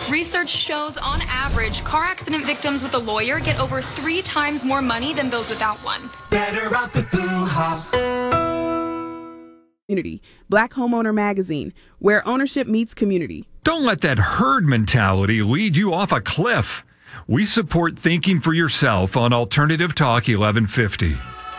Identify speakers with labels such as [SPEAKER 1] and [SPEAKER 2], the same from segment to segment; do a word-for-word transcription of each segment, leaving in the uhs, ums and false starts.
[SPEAKER 1] Research shows, on average, car accident victims with a lawyer get over three times more money than those without one.
[SPEAKER 2] Better off with Boo-ha.
[SPEAKER 3] Community, Black Homeowner Magazine, where ownership meets community.
[SPEAKER 4] Don't let that herd mentality lead you off a cliff. We support thinking for yourself on Alternative Talk eleven fifty.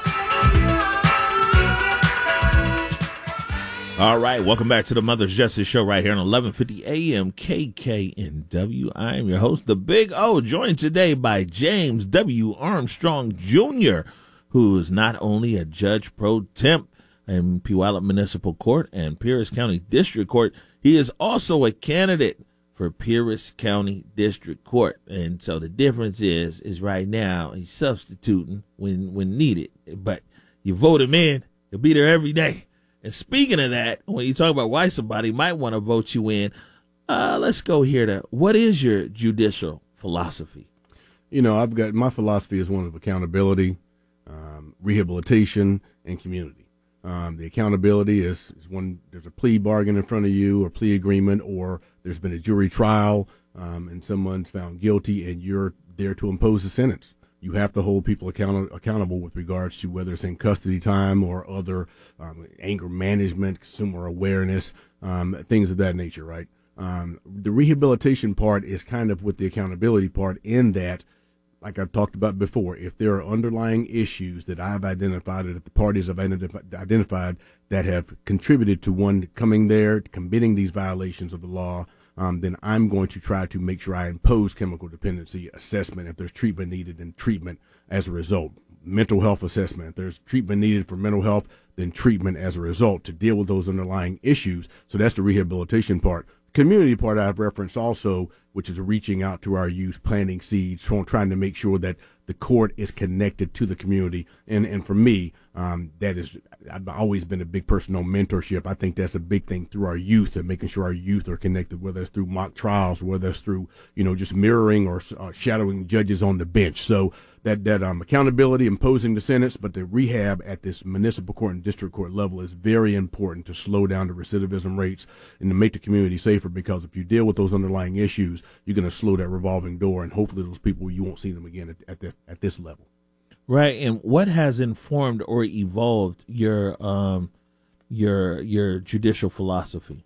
[SPEAKER 5] All right, welcome back to the Mother's Justice Show right here on eleven fifty A M K K N W. I am your host, the Big O, joined today by James W. Armstrong Junior, who is not only a judge pro temp in Puyallup Municipal Court and Pierce County District Court, he is also a candidate for Pierce County District Court. And so the difference is, is right now he's substituting when, when needed. But you vote him in, he'll be there every day. And speaking of that, when you talk about why somebody might want to vote you in, uh, let's go here to what is your judicial philosophy?
[SPEAKER 6] You know, I've got my philosophy is one of accountability, um, rehabilitation, and community. Um, the accountability is, is when there's a plea bargain in front of you or plea agreement, or there's been a jury trial um, and someone's found guilty and you're there to impose a sentence. You have to hold people account- accountable with regards to whether it's in custody time or other um, anger management, consumer awareness, um, things of that nature, right? Um, the rehabilitation part is kind of with the accountability part in that, like I've talked about before, if there are underlying issues that I've identified or that the parties have identified that have contributed to one coming there, committing these violations of the law, Um, then I'm going to try to make sure I impose chemical dependency assessment if there's treatment needed, and treatment as a result. Mental health assessment. If there's treatment needed for mental health, then treatment as a result to deal with those underlying issues. So that's the rehabilitation part. Community part I've referenced also, which is reaching out to our youth, planting seeds, trying to make sure that the court is connected to the community. And, and for me, um, that is, I've always been a big person on mentorship. I think that's a big thing through our youth and making sure our youth are connected, whether it's through mock trials, whether it's through, you know, just mirroring or uh, shadowing judges on the bench. So that, that um, accountability, imposing the sentence, but the rehab at this municipal court and district court level is very important to slow down the recidivism rates and to make the community safer, because if you deal with those underlying issues, you're going to slow that revolving door, and hopefully those people, you won't see them again at, at, the, at this level.
[SPEAKER 5] Right, and what has informed or evolved your um, your your judicial philosophy?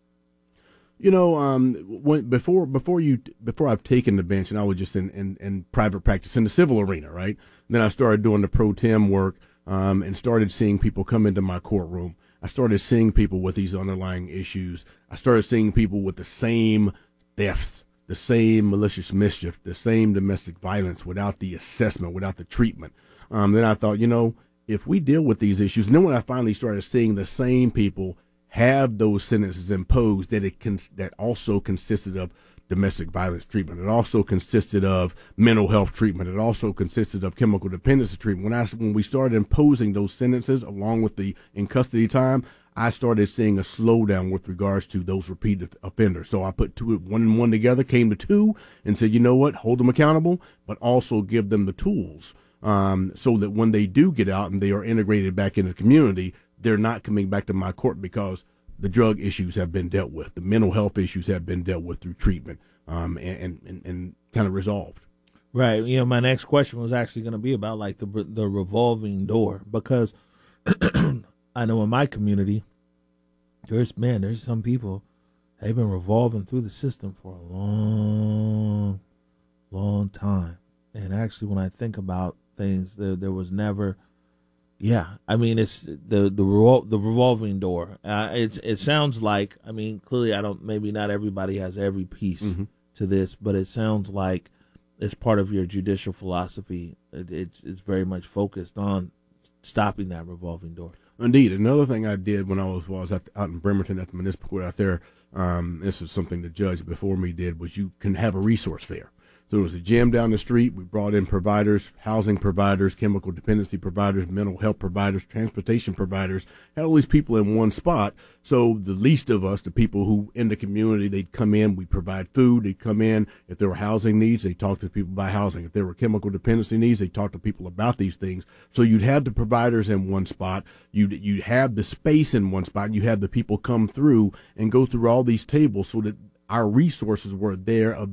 [SPEAKER 6] You know, um, when before before you before I've taken the bench, and I was just in, in, in private practice in the civil arena, right? And then I started doing the pro tem work, um, and started seeing people come into my courtroom. I started seeing people with these underlying issues. I started seeing people with the same thefts, the same malicious mischief, the same domestic violence, without the assessment, without the treatment. Um, then I thought, you know, if we deal with these issues, and then when I finally started seeing the same people have those sentences imposed, that it cons- that also consisted of domestic violence treatment, it also consisted of mental health treatment, it also consisted of chemical dependency treatment. When I when we started imposing those sentences along with the in custody time, I started seeing a slowdown with regards to those repeat offenders. So I put two, one and one together, came to two, and said, you know what, hold them accountable, but also give them the tools. Um, so that when they do get out and they are integrated back in the community, they're not coming back to my court because the drug issues have been dealt with, the mental health issues have been dealt with through treatment, um, and, and, and kind of resolved.
[SPEAKER 5] Right. You know, my next question was actually going to be about like the the revolving door, because I know in my community, there's man, there's some people, they've been revolving through the system for a long, long time. And actually, when I think about things, there there was never, yeah. I mean, it's the the revol- the revolving door. Uh, it's it sounds like, I mean, clearly, I don't. Maybe not everybody has every piece mm-hmm. to this, but it sounds like it's part of your judicial philosophy. It, it's it's very much focused on stopping that revolving door.
[SPEAKER 6] Indeed, another thing I did when I was when I was at the, out in Bremerton at the municipal court out there. Um, this is something the judge before me did, was you can have a resource fair. So there was a gym down the street. We brought in providers, housing providers, chemical dependency providers, mental health providers, transportation providers, had all these people in one spot. So the least of us, the people who in the community, they'd come in, we'd provide food, they'd come in. If there were housing needs, they'd talk to people about housing. If there were chemical dependency needs, they'd talk to people about these things. So you'd have the providers in one spot, you'd, you'd have the space in one spot, and you have the people come through and go through all these tables so that our resources were there